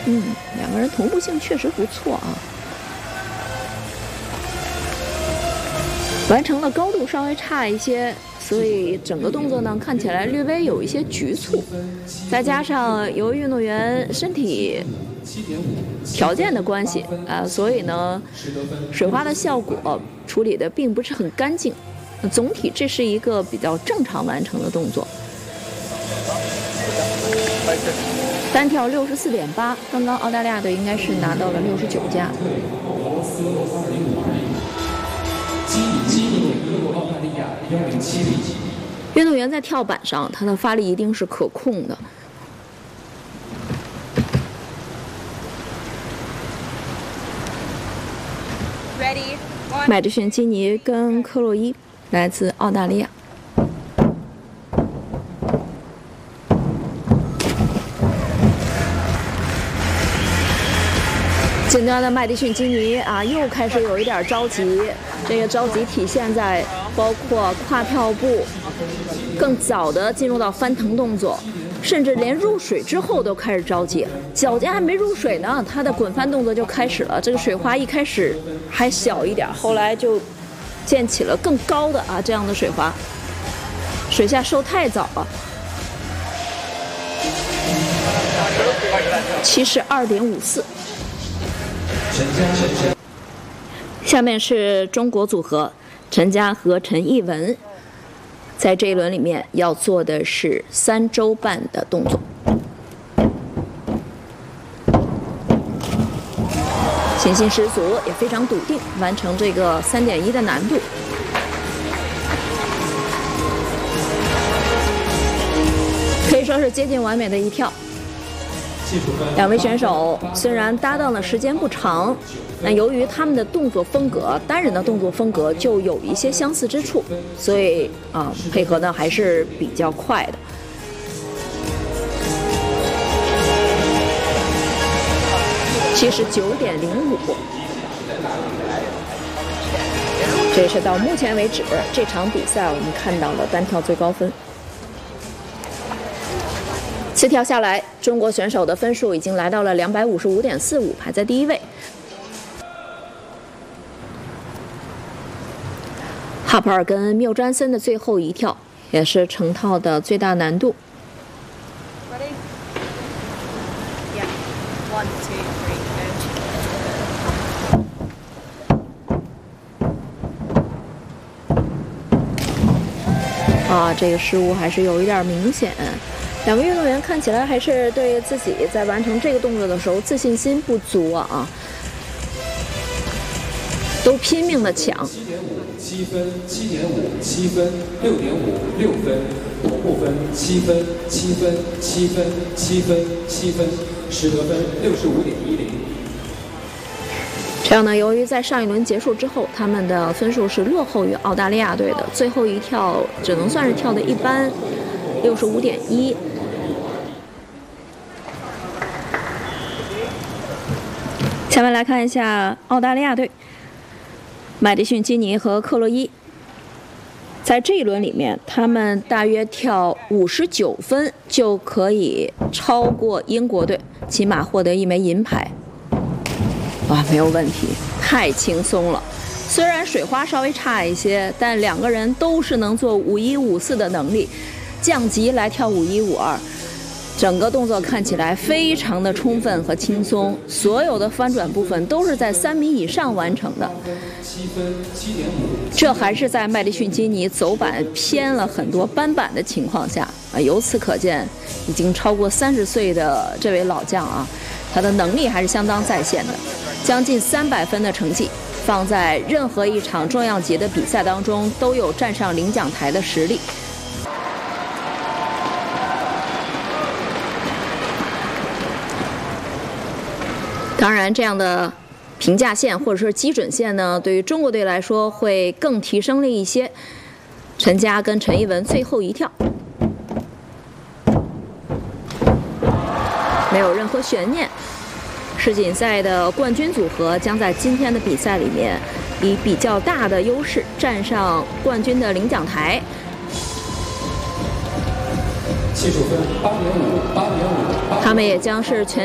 两个人同步性确实不错啊。完成的高度稍微差一些，所以整个动作呢看起来略微有一些局促。再加上由于运动员身体条件的关系所以呢水花的效果处理的并不是很干净。总体这是一个比较正常完成的动作。单跳64.8，刚刚澳大利亚队应该是拿到了69加。运动员在跳板上，他的发力一定是可控的。麦迪逊·基尼跟克洛伊来自澳大利亚。近端的麦迪逊·基尼又开始有一点着急，这个着急体现在包括跨跳步更早的进入到翻腾动作，甚至连入水之后都开始着急，脚尖还没入水呢，他的滚翻动作就开始了。这个水花一开始还小一点，后来就溅起了更高的这样的水花，水下收太早了。72.54。下面是中国组合陈佳和陈艺文，在这一轮里面要做的是3周半的动作，信心十足，也非常笃定完成这个3.1的难度。可以说是接近完美的一跳。两位选手虽然搭档的时间不长，那由于他们的动作风格，单人的动作风格就有一些相似之处，所以配合呢还是比较快的。79.05，这是到目前为止这场比赛我们看到的单跳最高分。4跳下来，中国选手的分数已经来到了255.45，排在第1位。哈珀尔跟缪詹森的最后一跳，也是成套的最大难度。这个失误还是有一点明显。两个运动员看起来还是对自己在完成这个动作的时候自信心不足都拼命的抢。 7分、7.5、7分、6.5、6分，同步分7分、7分、7分、7分、7分，实得分65.10。 这样呢，由于在上一轮结束之后，他们的分数是落后于澳大利亚队的，最后一跳只能算是跳的一般，65.1。下面来看一下澳大利亚队，麦迪逊·基尼和克洛伊，在这一轮里面，他们大约跳59分就可以超过英国队，起码获得1枚银牌。没有问题，太轻松了。虽然水花稍微差一些，但两个人都是能做51、54的能力，降级来跳51、52。整个动作看起来非常的充分和轻松，所有的翻转部分都是在3米以上完成的。这还是在麦迪逊·基尼走板偏了很多扳板的情况下由此可见，已经超过30岁的这位老将他的能力还是相当在线的。将近300分的成绩，放在任何一场重量级的比赛当中，都有站上领奖台的实力。当然，这样的评价线或者说基准线呢，对于中国队来说会更提升了一些。陈佳跟陈艺文最后一跳，没有任何悬念。世锦赛的冠军组合将在今天的比赛里面以比较大的优势站上冠军的领奖台。 技术分8.5，8.5，他们也将是全